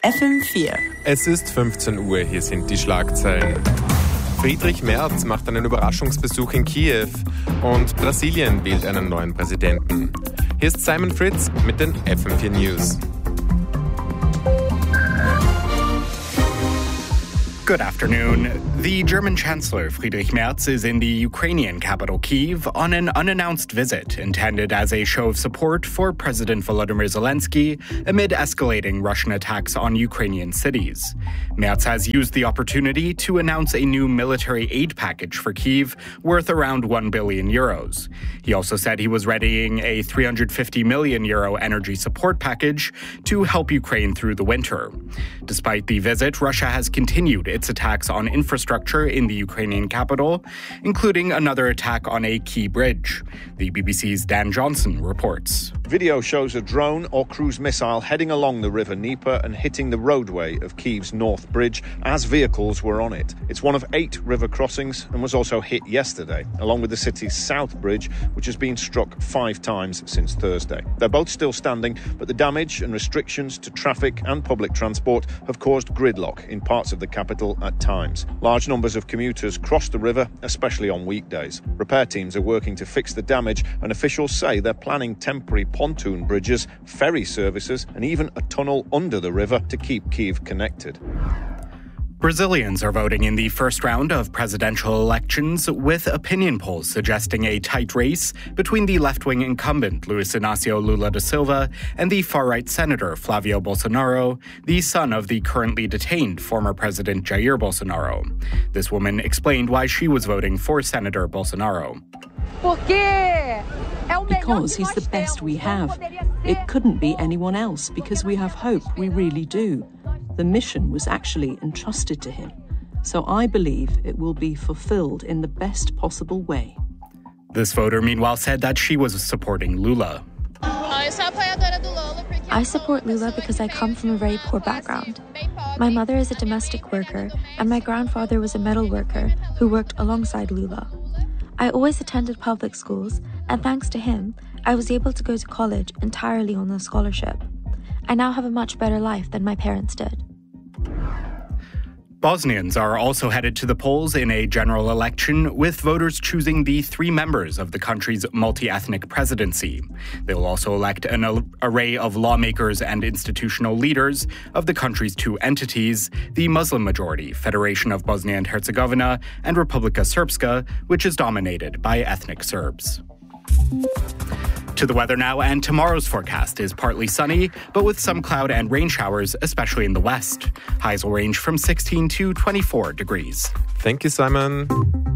FM4. Es ist 15 Uhr, hier sind die Schlagzeilen. Friedrich Merz macht einen Überraschungsbesuch in Kiew und Brasilien wählt einen neuen Präsidenten. Hier ist Simon Fritz mit den FM4 News. Good afternoon. The German Chancellor Friedrich Merz is in the Ukrainian capital Kyiv on an unannounced visit intended as a show of support for President Volodymyr Zelensky amid escalating Russian attacks on Ukrainian cities. Merz has used the opportunity to announce a new military aid package for Kyiv worth around €1 billion. He also said he was readying a €350 million energy support package to help Ukraine through the winter. Despite the visit, Russia has continued its attacks on infrastructure in the Ukrainian capital, including another attack on a key bridge. The BBC's Dan Johnson reports. Video shows a drone or cruise missile heading along the river Dnieper and hitting the roadway of Kyiv's North Bridge as vehicles were on it. It's one of 8 river crossings and was also hit yesterday, along with the city's South Bridge, which has been struck 5 times since Thursday. They're both still standing, but the damage and restrictions to traffic and public transport have caused gridlock in parts of the capital at times. Large numbers of commuters cross the river, especially on weekdays. Repair teams are working to fix the damage, and officials say they're planning temporary pontoon bridges, ferry services, and even a tunnel under the river to keep Kyiv connected. Brazilians are voting in the first round of presidential elections, with opinion polls suggesting a tight race between the left-wing incumbent Luiz Inácio Lula da Silva and the far-right senator Flávio Bolsonaro, the son of the currently detained former president Jair Bolsonaro. This woman explained why she was voting for Senator Bolsonaro. Because he's the best we have. It couldn't be anyone else because we have hope, we really do. The mission was actually entrusted to him, so I believe it will be fulfilled in the best possible way. This voter, meanwhile, said that she was supporting Lula. I support Lula because I come from a very poor background. My mother is a domestic worker, and my grandfather was a metal worker who worked alongside Lula. I always attended public schools, and thanks to him, I was able to go to college entirely on a scholarship. I now have a much better life than my parents did. Bosnians are also headed to the polls in a general election, with voters choosing the 3 members of the country's multi-ethnic presidency. They'll also elect an array of lawmakers and institutional leaders of the country's 2 entities, the Muslim-majority Federation of Bosnia and Herzegovina and Republika Srpska, which is dominated by ethnic Serbs. To the weather now, and tomorrow's forecast is partly sunny, but with some cloud and rain showers, especially in the west. Highs will range from 16 to 24 degrees. Thank you, Simon.